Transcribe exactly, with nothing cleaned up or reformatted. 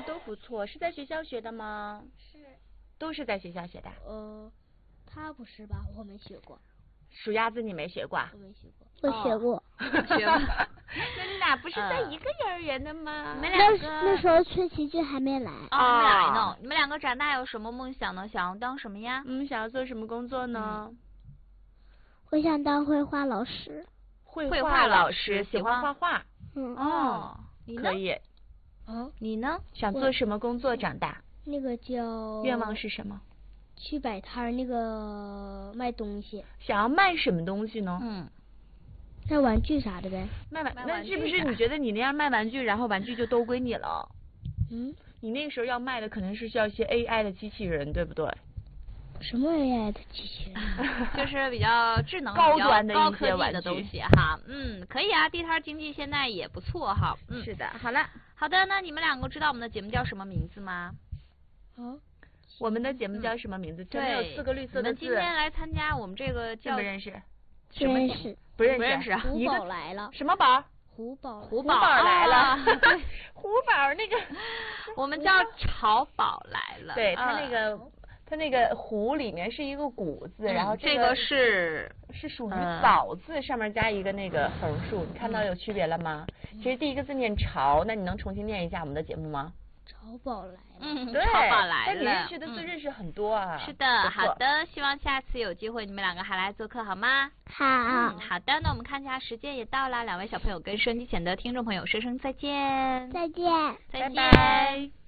的都不错，是在学校学的吗？ 是。 都是在学校学的？ 呃，他不是吧？我没学过。 数鸭子你没学过？ 我没学过。 我学过。 学过。那你俩不是在一个幼儿园的吗？ 你们两个那时候崔奇俊还没来。 哦，还没来呢。你们两个长大有什么梦想呢？想要当什么呀？ 嗯，想要做什么工作呢？ 我想当绘画老师。 绘画老师，喜欢画画。 嗯。 哦， 可以。 啊， 你呢？ 想做什么工作长大？ 那个叫。 愿望是什么？ 去摆摊那个卖东西。 想要卖什么东西呢？ 嗯， 卖玩具啥的呗。 卖玩，那是不是你觉得你那样卖玩具，然后玩具就都归你了？ 嗯。 你那个时候要卖的可能是需要一些 A I 的机器人，对不对？ 什么 A I 的机器人？ 就是比较智能、 高端的高科技的东西哈。嗯，可以啊，地摊经济现在也不错哈。嗯， 是的。好了， 好的，那你们两个知道我们的节目叫什么名字吗？ 啊。 我们的节目叫什么名字？前面有四个绿色的字。 你们今天来参加我们这个叫认不认识？ 不认识。 不认识。 不认识。 胡宝来了。 什么宝？ 胡宝。 胡宝来了。胡宝那个。 我们叫潮宝来了。 对，它那个它那个胡里面是一个古字，然后这个是是属于枣字，上面加一个那个横竖，你看到有区别了吗？其实第一个字念潮，那你能重新念一下我们的节目吗？ 潮宝来了。 嗯， 对， 潮宝来了。 但你认识的字认识很多啊。 是的，好的，希望下次有机会你们两个还来做客好吗？ 好。 嗯，好的，那我们看一下时间也到了，两位小朋友跟收音机前的听众朋友说声再见。 再见。 再见。 拜拜。